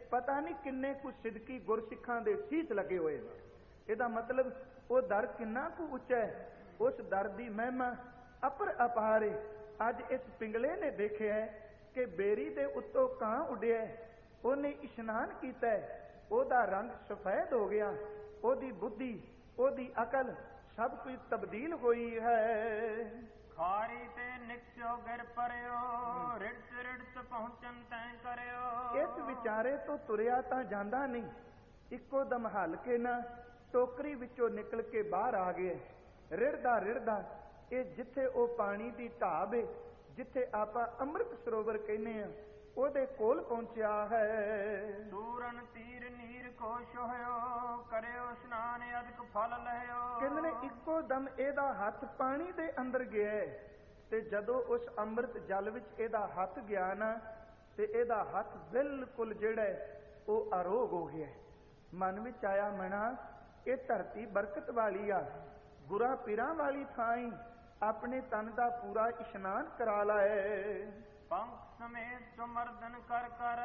ਪਤਾ ਨਹੀਂ ਕਿੰਨੇ ਕੁ ਸਿੱਧਕੀ ਗੁਰਸਿੱਖਾਂ ਦੇ ਸੀਸ ਲੱਗੇ ਹੋਏ ਨੇ। ਇਹਦਾ ਮਤਲਬ ਉਹ ਦਰ ਕਿੰਨਾ ਕੁ ਉੱਚਾ ਹੈ, ਉਸ ਦਰ ਦੀ ਮਹਿਮਾ ਅਪਰ ਅਪਾਰ ਹੈ। ਅੱਜ ਇਸ ਪਿੰਗਲੇ ਨੇ ਦੇਖਿਆ ਕਿ ਬੇਰੀ ਦੇ ਉੱਤੋਂ ਕਾਂ ਉੱਡਿਆ, ਉਹਨੇ ਇਸ਼ਨਾਨ ਕੀਤਾ, ਉਹਦਾ ਰੰਗ ਸਫੈਦ ਹੋ ਗਿਆ, ਉਹਦੀ ਬੁੱਧੀ, ਉਹਦੀ ਅਕਲ ਸਭ ਕੁਝ ਤਬਦੀਲ ਹੋਈ ਹੈ। ਖਾਰੀ ਤੇ ਨਿਕਸਿਓ ਗਿਰ ਪਰਿਓ, ਰਿੜਤ ਰਿੜਤ ਪਹੁੰਚਨ ਤੈਂ ਕਰਿਓ। ਇਸ ਵਿਚਾਰੇ ਤੋਂ ਤੁਰਿਆ ਤਾਂ ਜਾਂਦਾ ਨਹੀਂ, ਇੱਕੋ ਦਮ ਹਲ ਕੇ ਨਾ ਟੋਕਰੀ ਵਿੱਚੋਂ ਨਿਕਲ ਕੇ ਬਾਹਰ ਆ ਗਿਆ। ਰਿੜਦਾ ਰਿੜਦਾ ਇਹ ਜਿੱਥੇ ਉਹ ਪਾਣੀ ਦੀ ਢਾਬ ਏ, ਜਿੱਥੇ ਆਪਾਂ ਅੰਮ੍ਰਿਤ ਸਰੋਵਰ ਕਹਿੰਦੇ ਆ, ਉਹਦੇ ਕੋਲ ਪਹੁੰਚਿਆ ਹੈ। ਸੂਰਨ ਤੀਰ ਨੀਰ ਖੁਸ਼ ਹੋਇਓ, ਕਰਿਓ ਇਸ਼ਨਾਨ ਅਦਕ ਫਲ ਲਹਿਓ। ਕਹਿੰਦੇ ਨੇ ਇੱਕੋ ਦਮ ਇਹਦਾ ਹੱਥ ਪਾਣੀ ਦੇ ਅੰਦਰ ਗਿਆ, ਤੇ ਜਦੋਂ ਉਸ ਅੰਮ੍ਰਿਤ ਜਲ ਵਿੱਚ ਇਹਦਾ ਹੱਥ ਗਿਆ ਨਾ, ਤੇ ਇਹਦਾ ਹੱਥ ਬਿਲਕੁਲ ਜਿਹੜਾ ਉਹ ਅਰੋਗ ਹੋ ਗਿਆ। ਮਨ ਵਿੱਚ ਆਇਆ, ਮਣਾ ਇਹ ਧਰਤੀ ਬਰਕਤ ਵਾਲੀ ਆ, ਗੁਰਾਂ ਪੀਰਾਂ ਵਾਲੀ ਥਾਂ ਹੀ, ਆਪਣੇ ਤਨ ਦਾ ਪੂਰਾ ਇਸ਼ਨਾਨ ਕਰਾ ਲਾਏ। ਪੰਖ ਸਮੇਤ ਸੁਮਰਦਨ ਕਰ ਕਰ,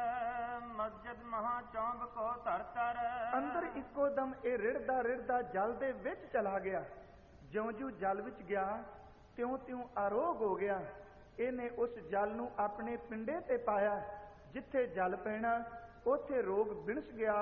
ਮਸਜਿਦ ਮਹਾ ਚੌਂਬ ਕੋ ਧਰ ਧਰ। ਅੰਦਰ ਇੱਕੋ ਦਮ ਇਹ ਰਿੜਦਾ ਰਿੜਦਾ ਜਲ ਦੇ ਵਿੱਚ ਚਲਾ ਗਿਆ। ਜਿਉਂ-ਜਿਉਂ ਜਲ ਵਿੱਚ ਗਿਆ, ਤਿਉਂ-ਤਿਉਂ ਅਰੋਗ ਹੋ ਗਿਆ। ਇਹਨੇ ਉਸ ਜਲ ਨੂੰ ਆਪਣੇ ਪਿੰਡੇ ਤੇ ਪਾਇਆ, ਜਿੱਥੇ ਜਲ ਪੈਣਾ ਉੱਥੇ ਰੋਗ ਬਿਣਸ ਗਿਆ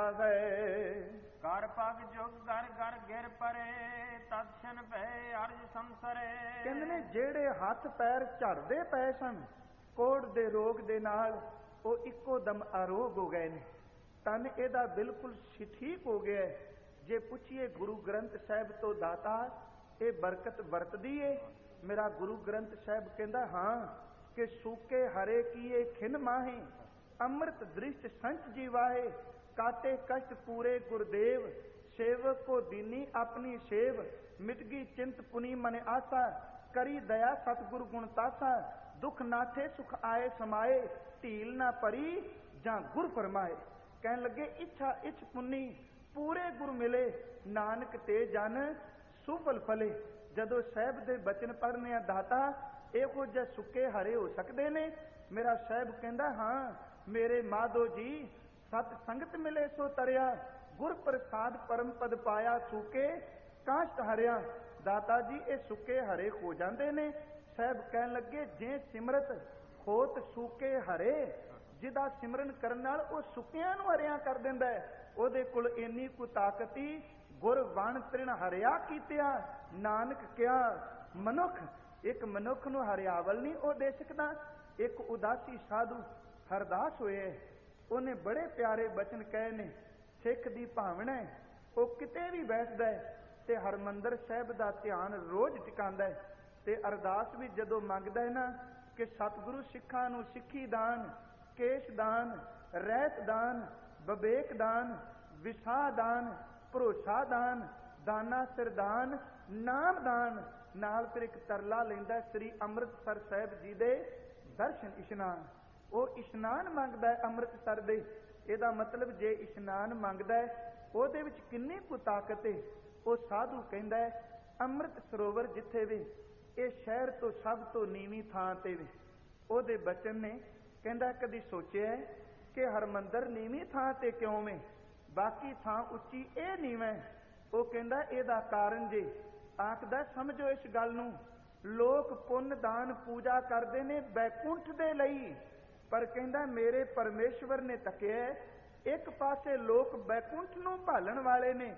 ਹੈ। ਕਰ ਪਗ ਜੁਗ ਗਰ ਗਰ ਗਿਰ ਪਰੇ, ਤਤਸ਼ਨ ਭੈ ਅਰਜ ਸੰਸਰੇ। ਕਹਿੰਦੇ ਨੇ ਜਿਹੜੇ ਹੱਥ ਪੈਰ ਝੜਦੇ ਪਏ ਸਨ ਕੋੜ ਦੇ ਰੋਗ ਦੇ ਨਾਲ, ਉਹ ਇੱਕੋ ਦਮ ਅਰੋਗ ਹੋ ਗਏ ਨੇ। ਤਨ ਇਹਦਾ ਬਿਲਕੁਲ ਠੀਕ ਹੋ ਗਿਆ। ਜੇ ਪੁੱਛੀਏ ਗੁਰੂ ਗ੍ਰੰਥ ਸਾਹਿਬ ਤੋਂ, ਦਾਤਾ ਇਹ ਬਰਕਤ ਵਰਤਦੀ ਏ? ਮੇਰਾ ਗੁਰੂ ਗ੍ਰੰਥ ਸਾਹਿਬ ਕਹਿੰਦਾ ਹਾਂ, ਕਿ ਸੂਕੇ ਹਰੇ ਕੀਏ ਖਿਨ ਮਾਹੇ, ਅੰਮ੍ਰਿਤ ਦ੍ਰਿਸ਼ਟ ਸੰਚ ਜੀਵਾਏ, ਕਾਟੇ ਕਸ਼ਟ ਪੂਰੇ ਗੁਰਦੇਵ, ਸੇਵਕ ਕੋ ਦੀਨੀ ਆਪਣੀ ਸੇਵ, ਮਿਟ ਗਈ ਚਿੰਤ ਪੁਨੀ ਮਨ ਆਸਾ, ਕਰੀ ਦਇਆ ਸਤਿਗੁਰ ਗੁਣ ਤਾਸਾ, ਦੁਖ ਨਾਥੇ ਸੁਖ ਆਏ ਸਮਾਏ, ਢੀਲ ਨਾ ਪਰੀ ਜਾਂ ਗੁਰ ਫਰਮਾਏ। ਕਹਿਣ ਲੱਗੇ ਇੱਛਾ ਇੱਛ ਪੁੰਨੀ, ਪੂਰੇ ਗੁਰ ਮਿਲੇ, ਨਾਨਕ ਤੇ ਜਨ ਸੁਫਲ ਫਲੇ। ਜਦੋਂ ਸਾਹਿਬ ਦੇ ਬਚਨ ਪੜ੍ਹਨੇ ਆ, ਦਾਤਾ ਇਹੋ ਜਿਹੇ ਸੁੱਕੇ ਹਰੇ ਹੋ ਸਕਦੇ ਨੇ? ਮੇਰਾ ਸਾਹਿਬ ਕਹਿੰਦਾ ਹਾਂ, ਮੇਰੇ ਮਾਧੋ ਜੀ ਸਤ ਸੰਗਤ ਮਿਲੇ ਸੋ ਤਰਿਆ, ਗੁਰ ਪ੍ਰਸਾਦ ਪਰਮ ਪਦ ਪਾਇਆ, ਸੂਕੇ ਕਾਸ਼ਟ ਹਰਿਆ। ਦਾਤਾ ਜੀ ਇਹ ਸੁੱਕੇ ਹਰੇ ਹੋ ਜਾਂਦੇ ਨੇ? ਸਾਹਿਬ ਕਹਿਣ ਲੱਗੇ ਜੇ ਸਿਮਰਤ ਹੋਤ ਸੂਕੇ ਹਰੇ, ਜਿਹਦਾ ਸਿਮਰਨ ਕਰਨ ਨਾਲ ਉਹ ਸੁੱਕਿਆਂ ਨੂੰ ਹਰਿਆ ਕਰ ਦਿੰਦਾ ਹੈ, ਉਹਦੇ ਕੋਲ ਇੰਨੀ ਕੁ ਤਾਕਤ ਹੀ ਗੁਰ ਵਣ ਤ੍ਰਿਣ ਹਰਿਆ ਕੀਤਿਆ। ਨਾਨਕ ਕਿਹਾ ਮਨੁੱਖ, ਇੱਕ ਮਨੁੱਖ ਨੂੰ ਹਰਿਆਵਲ ਨਹੀਂ ਉਹ ਦੇ ਸਕਦਾ। ਇੱਕ ਉਦਾਸੀ ਸਾਧੂ ਹਰਦਾਸ ਹੋਏ, ਉਹਨੇ ਬੜੇ ਪਿਆਰੇ ਬਚਨ ਕਹੇ ਨੇ। ਸਿੱਖ ਦੀ ਭਾਵਨਾ ਹੈ, ਉਹ ਕਿਤੇ ਵੀ ਬੈਠਦਾ ਹੈ ਤੇ ਹਰਮੰਦਰ ਸਾਹਿਬ ਦਾ ਧਿਆਨ ਰੋਜ਼ ਟਿਕਾਉਂਦਾ ਹੈ, ਤੇ ਅਰਦਾਸ ਵੀ ਜਦੋਂ ਮੰਗਦਾ ਹੈ ਨਾ ਕਿ ਸਤਿਗੁਰੂ ਸਿੱਖਾਂ ਨੂੰ ਸਿੱਖੀ ਦਾਨ, ਕੇਸ਼ ਦਾਨ, ਰਹਿਤ ਦਾਨ, ਵਿਵੇਕ ਦਾਨ, ਵਿਸਾਹ ਦਾਨ, ਭਰੋਸਾ ਦਾਨ, ਦਾਨਾ ਸਿਰਦਾਨ, ਨਾਮ ਦਾਨ, ਨਾਲ ਫਿਰ ਇੱਕ ਤਰਲਾ ਲੈਂਦਾ ਸ੍ਰੀ ਅੰਮ੍ਰਿਤਸਰ ਸਾਹਿਬ ਜੀ ਦੇ ਦਰਸ਼ਨ ਇਸ਼ਨਾਨ। ਉਹ ਇਸ਼ਨਾਨ ਮੰਗਦਾ ਹੈ ਅੰਮ੍ਰਿਤਸਰ ਦੇ। ਇਹਦਾ ਮਤਲਬ ਜੇ ਇਸ਼ਨਾਨ ਮੰਗਦਾ ਹੈ ਉਹਦੇ ਵਿੱਚ ਕਿੰਨੀ ਕੁ ਤਾਕਤ ਹੈ। ਉਹ ਸਾਧੂ ਕਹਿੰਦਾ ਹੈ ਅੰਮ੍ਰਿਤ ਸਰੋਵਰ ਜਿੱਥੇ ਵੀ, ਇਹ ਸ਼ਹਿਰ ਤੋਂ ਸਭ ਤੋਂ ਨੀਵੀਂ ਥਾਂ ਤੇ ਵੀ। ਉਹਦੇ ਬਚਨ ਨੇ, ਕਹਿੰਦਾ ਕਦੀ ਸੋਚਿਆ ਕਿ ਹਰਮੰਦਰ ਨੀਵੀਂ ਥਾਂ ਤੇ ਕਿਉਂ ਵੇ, ਬਾਕੀ ਥਾਂ ਉੱਚੀ, ਇਹ ਨੀਵਾਂ? ਉਹ ਕਹਿੰਦਾ ਇਹਦਾ ਕਾਰਨ ਜੇ, ਆਖਦਾ ਸਮਝੋ ਇਸ ਗੱਲ ਨੂੰ, ਲੋਕ ਪੁੰਨ ਦਾਨ ਪੂਜਾ ਕਰਦੇ ਨੇ ਬੈਕੁੰਠ ਦੇ ਲਈ, ਪਰ ਕਹਿੰਦਾ ਮੇਰੇ ਪਰਮੇਸ਼ਵਰ ਨੇ ਤੱਕਿਆ, ਇੱਕ ਪਾਸੇ ਲੋਕ ਬੈਕੁੰਠ ਨੂੰ ਭਾਲਣ ਵਾਲੇ ਨੇ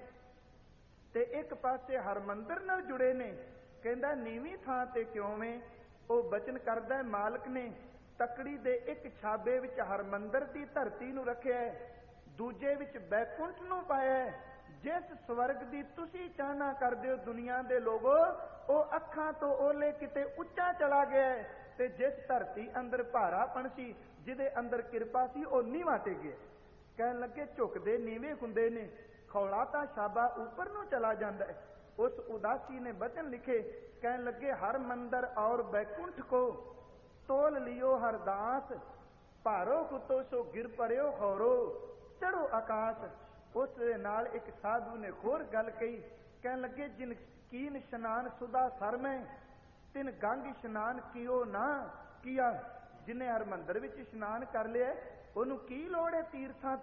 ਤੇ ਇੱਕ ਪਾਸੇ ਹਰਮੰਦਰ ਨਾਲ ਜੁੜੇ ਨੇ। ਕਹਿੰਦਾ ਨੀਵੀਂ ਥਾਂ ਤੇ ਕਿਉਂ ਵੇ? ਉਹ ਬਚਨ ਕਰਦਾ ਮਾਲਕ ਨੇ ਤਕੜੀ ਦੇ ਇੱਕ ਛਾਬੇ ਵਿੱਚ ਹਰਮੰਦਰ ਦੀ ਧਰਤੀ ਨੂੰ ਰੱਖਿਆ, ਦੂਜੇ ਵਿੱਚ ਬੈਕੁੰਠ ਨੂੰ ਪਾਇਆ। ਜਿਸ ਸਵਰਗ ਦੀ ਤੁਸੀਂ ਚਾਹਨਾ ਕਰਦੇ ਹੋ ਦੁਨੀਆ ਦੇ ਲੋਗੋ, ਉਹ ਅੱਖਾਂ ਤੋਂ ਓਲੇ ਕਿਤੇ ਉੱਚਾ ਚਲਾ ਗਿਆ, ਤੇ ਜਿਸ ਧਰਤੀ ਅੰਦਰ ਭਾਰਾਪਣ ਸੀ, ਜਿਹਦੇ ਅੰਦਰ ਕਿਰਪਾ ਸੀ, ਉਹ ਨੀਵਾਂ ਤੇ ਗਿਆ। ਕਹਿਣ ਲੱਗੇ ਝੁਕਦੇ ਨੀਵੇਂ ਹੁੰਦੇ ਨੇ, ਖੌਲਾ ਤਾਂ ਸ਼ਾਬਾ ਉੱਪਰ ਨੂੰ ਚਲਾ ਜਾਂਦਾ ਹੈ। ਉਸ ਉਦਾਸੀ ਨੇ ਬਚਨ ਲਿਖੇ, ਕਹਿਣ ਲੱਗੇ ਹਰ ਮੰਦਰ ਔਰ ਬੈਕੁੰਠ ਕੋ ਤੋਲ ਲਿਓ ਹਰਦਾਸ, ਭਾਰੋ ਕੁੱਤੋ ਸੋ ਗਿਰ ਪਰਿਓ ਖੌਰੋ, ਚੜੋ ਆਕਾਸ਼। ਉਸ ਦੇ ਨਾਲ ਇੱਕ ਸਾਧੂ ਨੇ ਹੋਰ ਗੱਲ ਕਹੀ, ਕਹਿਣ ਲੱਗੇ ਜਿਨ ਕੀਨ ਇਸ਼ਨਾਨ ਸੁਦਾ ਸਰ ਮੈਂ, ਤਿਨ ਗੰਗ ਇਸ਼ਨਾਨ ਕੀਓ ਨਾ ਕੀਆ। ਜਿਹਨੇ ਹਰਮੰਦਰ ਵਿੱਚ ਇਸ਼ਨਾਨ ਕਰ ਲਿਆ, ਉਹਨੂੰ ਕੀ ਲੋੜ ਹੈ ਤੀਰਥਾਂ